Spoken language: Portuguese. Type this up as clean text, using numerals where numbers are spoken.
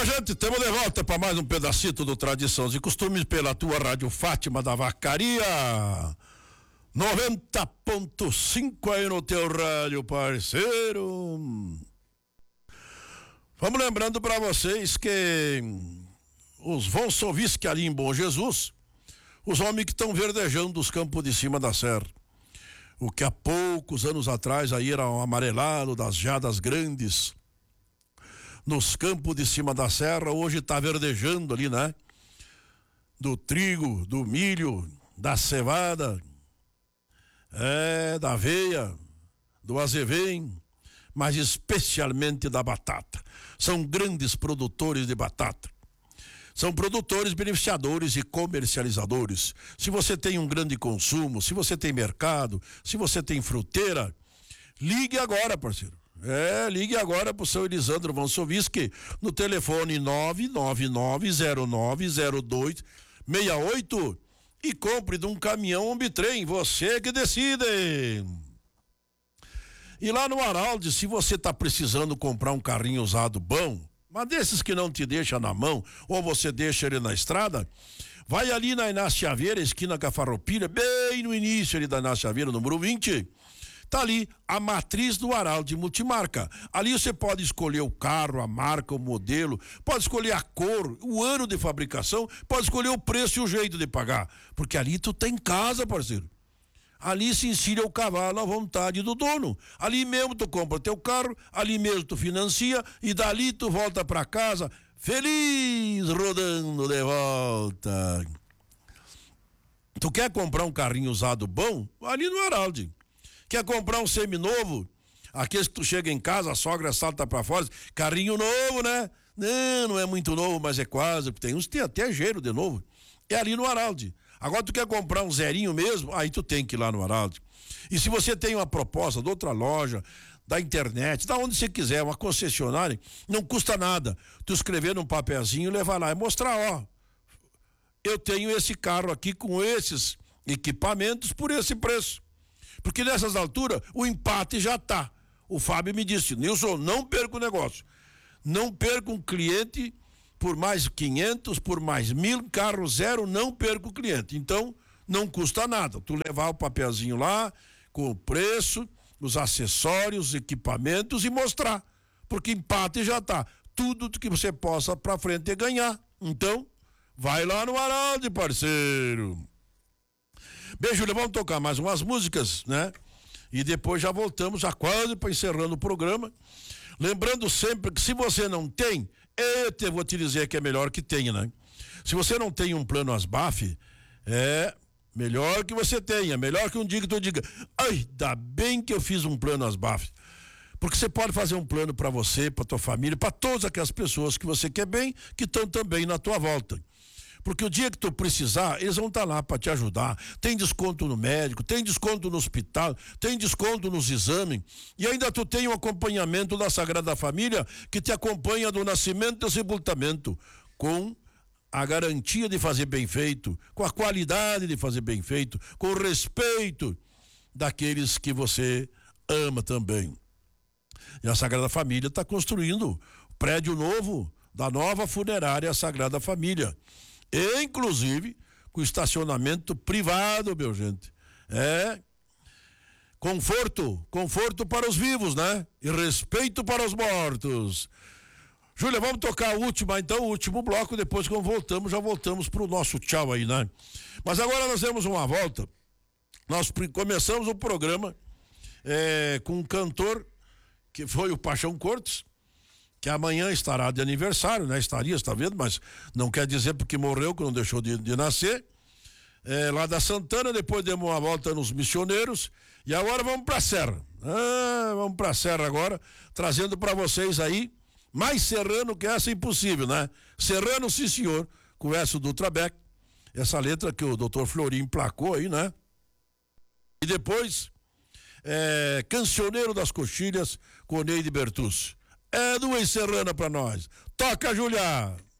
minha gente, estamos de volta para mais um pedacito do Tradições e Costumes pela tua Rádio Fátima da Vacaria. 90.5 aí no teu rádio, parceiro. Vamos lembrando para vocês que os Vonsovisk ali em Bom Jesus, os homens que estão verdejando os campos de cima da serra. O que há poucos anos atrás aí era um amarelado das geadas grandes nos campos de cima da serra, hoje está verdejando ali, né? Do trigo, do milho, da cevada, da aveia, do azevém, mas especialmente da batata. São grandes produtores de batata. São produtores, beneficiadores e comercializadores. Se você tem um grande consumo, se você tem mercado, se você tem fruteira, ligue agora, parceiro. Ligue agora pro seu Elisandro Vonsovisk no telefone 999090268 e compre de um caminhão ou bitrem, você que decide. E lá no Araldi, se você tá precisando comprar um carrinho usado bom, mas desses que não te deixa na mão, ou você deixa ele na estrada, vai ali na Inácio Chaveira, esquina com a Farroupilha, bem no início ali da Inácio Chaveira, número 20, tá ali a matriz do Araldi Multimarca. Ali você pode escolher o carro, a marca, o modelo, pode escolher a cor, o ano de fabricação, pode escolher o preço e o jeito de pagar, porque ali tu tem casa, parceiro. Ali se ensina o cavalo à vontade do dono. Ali mesmo tu compra teu carro, ali mesmo tu financia e dali tu volta pra casa feliz, rodando de volta. Tu quer comprar um carrinho usado bom? Ali no Araldi. Quer comprar um seminovo? Aqueles que tu chega em casa, a sogra salta pra fora, carrinho novo, né? Não é muito novo, mas é quase. Tem uns que tem até cheiro de novo. É ali no Araldi. Agora tu quer comprar um zerinho mesmo, aí tu tem que ir lá no Araldi. E se você tem uma proposta de outra loja, da internet, da onde você quiser, uma concessionária, não custa nada. Tu escrever num papelzinho, levar lá e mostrar, ó, eu tenho esse carro aqui com esses equipamentos por esse preço. Porque nessas alturas, o empate já tá. O Fábio me disse, Nilson, não perca o negócio. Não perca um cliente por mais 500, por mais 1.000, carro zero, não perca o cliente. Então, não custa nada. Tu levar o papelzinho lá, com o preço, os acessórios, os equipamentos e mostrar. Porque empate já tá. Tudo que você possa pra frente é ganhar. Então, vai lá no Araldi, parceiro. Bem, Júlio, vamos tocar mais umas músicas, né? E depois já voltamos, já quase para encerrando o programa. Lembrando sempre que se você não tem, eu vou te dizer que é melhor que tenha, né? Se você não tem um plano Asbaf, é melhor que você tenha, melhor que um dia que tu diga, ai, dá bem que eu fiz um plano Asbaf. Porque você pode fazer um plano para você, para tua família, para todas aquelas pessoas que você quer bem, que estão também na tua volta. Porque o dia que tu precisar, eles vão estar lá para te ajudar. Tem desconto no médico, tem desconto no hospital, tem desconto nos exames. E ainda tu tem o acompanhamento da Sagrada Família, que te acompanha do nascimento e sepultamento, com a garantia de fazer bem feito, com a qualidade de fazer bem feito, com o respeito daqueles que você ama também. E a Sagrada Família está construindo prédio novo da nova funerária Sagrada Família. E, inclusive, com estacionamento privado, meu gente. Conforto para os vivos, né? E respeito para os mortos. Júlia, vamos tocar a última, então, o último bloco, depois que voltamos, já voltamos pro nosso tchau aí, né? Mas agora nós temos uma volta. Nós começamos o programa com um cantor, que foi o Paixão Cortes, que amanhã estará de aniversário, né? Estaria, está vendo? Mas não quer dizer porque morreu, que não deixou de nascer. Lá da Santana, depois demos uma volta nos Missioneiros e agora vamos pra Serra. Vamos pra Serra agora, trazendo para vocês aí, mais serrano que essa impossível, né? Serrano, sim senhor, com essa do Trabeck, essa letra que o Dr. Florim emplacou aí, né? E depois, Cancioneiro das Coxilhas, com Neide Bertucci. É duas serrana pra nós. Toca, Júlia!